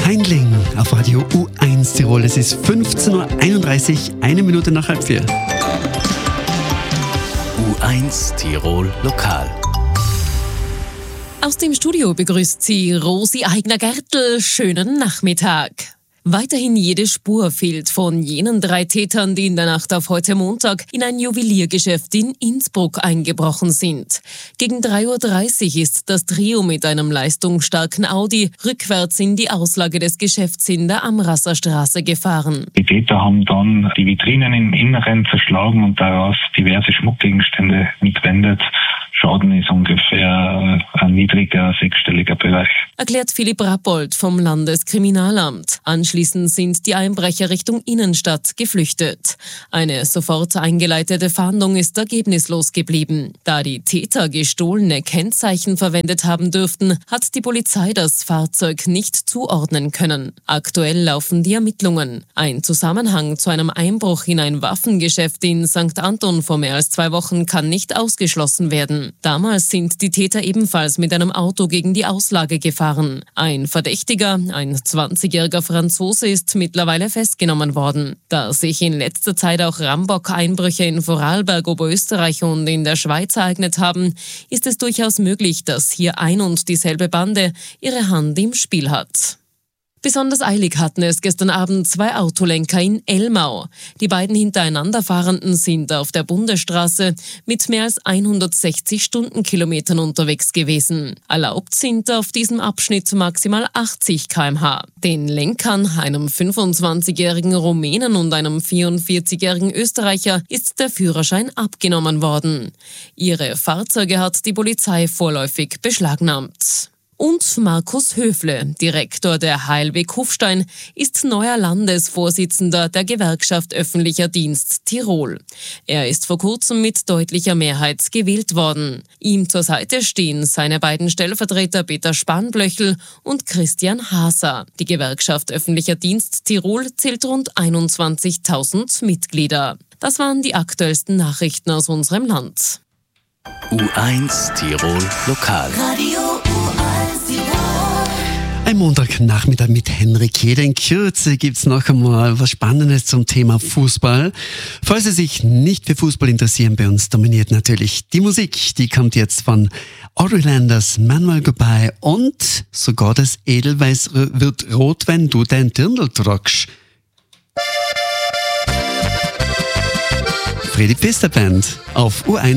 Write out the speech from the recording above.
Heindling auf Radio U1 Tirol. Es ist 15.31 Uhr, 1 Minute nach 3:30. U1 Tirol Lokal. Aus dem Studio begrüßt sie Rosi Eigner-Gertl. Schönen Nachmittag. Weiterhin jede Spur fehlt von jenen 3 Tätern, die in der Nacht auf heute Montag in ein Juweliergeschäft in Innsbruck eingebrochen sind. Gegen 3:30 Uhr ist das Trio mit einem leistungsstarken Audi rückwärts in die Auslage des Geschäfts in der Amrasser Straße gefahren. Die Täter haben dann die Vitrinen im Inneren zerschlagen und daraus diverse Schmuckgegenstände entwendet. Schaden ist ungefähr ein niedriger 6-stelliger Bereich. Erklärt Philipp Rappold vom Landeskriminalamt. Anschließend sind die Einbrecher Richtung Innenstadt geflüchtet. Eine sofort eingeleitete Fahndung ist ergebnislos geblieben. Da die Täter gestohlene Kennzeichen verwendet haben dürften, hat die Polizei das Fahrzeug nicht zuordnen können. Aktuell laufen die Ermittlungen. Ein Zusammenhang zu einem Einbruch in ein Waffengeschäft in St. Anton vor mehr als 2 Wochen kann nicht ausgeschlossen werden. Damals sind die Täter ebenfalls mit einem Auto gegen die Auslage gefahren. Ein Verdächtiger, ein 20-jähriger Franzose, ist mittlerweile festgenommen worden. Da sich in letzter Zeit auch Rambock-Einbrüche in Vorarlberg, Oberösterreich und in der Schweiz ereignet haben, ist es durchaus möglich, dass hier ein und dieselbe Bande ihre Hand im Spiel hat. Besonders eilig hatten es gestern Abend 2 Autolenker in Elmau. Die beiden hintereinander Fahrenden sind auf der Bundesstraße mit mehr als 160 Stundenkilometern unterwegs gewesen. Erlaubt sind auf diesem Abschnitt maximal 80 km/h. Den Lenkern, einem 25-jährigen Rumänen und einem 44-jährigen Österreicher, ist der Führerschein abgenommen worden. Ihre Fahrzeuge hat die Polizei vorläufig beschlagnahmt. Und Markus Höfle, Direktor der Heilweg Kufstein, ist neuer Landesvorsitzender der Gewerkschaft Öffentlicher Dienst Tirol. Er ist vor kurzem mit deutlicher Mehrheit gewählt worden. Ihm zur Seite stehen seine beiden Stellvertreter Peter Spanblöchel und Christian Haser. Die Gewerkschaft Öffentlicher Dienst Tirol zählt rund 21.000 Mitglieder. Das waren die aktuellsten Nachrichten aus unserem Land. U1 Tirol Lokal. Radio U1 Tirol. Ein Montagnachmittag mit Henrik Jeder. In Kürze gibt's noch einmal was Spannendes zum Thema Fußball. Falls Sie sich nicht für Fußball interessieren, bei uns dominiert natürlich die Musik. Die kommt jetzt von Audrey Landers, Manuel Goodbye und sogar das Edelweiß wird rot, wenn du dein Dirndl tragst. Freddy Pfister Band auf U1.